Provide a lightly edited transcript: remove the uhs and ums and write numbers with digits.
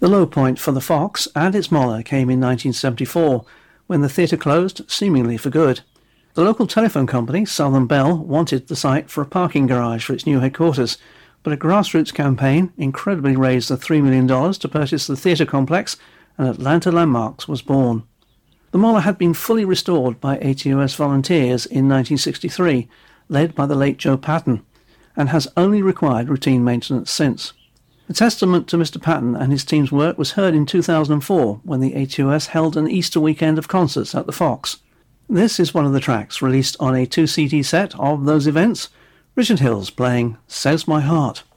The low point for the Fox and its Moller came in 1974, when the theatre closed, seemingly for good. The local telephone company, Southern Bell, wanted the site for a parking garage for its new headquarters, but a grassroots campaign incredibly raised the $3 million to purchase the theatre complex, and Atlanta Landmarks was born. The Moller had been fully restored by ATOS volunteers in 1963, led by the late Joe Patton, and has only required routine maintenance since. A testament to Mr. Patton and his team's work was heard in 2004 when the ATOS held an Easter weekend of concerts at the Fox. This is one of the tracks released on a 2 CD set of those events, Richard Hills playing Says My Heart.